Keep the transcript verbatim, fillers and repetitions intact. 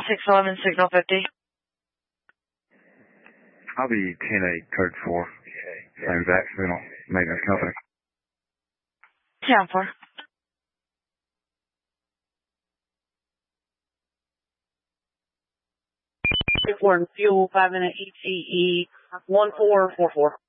six eleven, signal fifty. I'll be ten eight, code four. Same as accidental maintenance company. ten four. Four and fuel, five minute E T E, one four four four.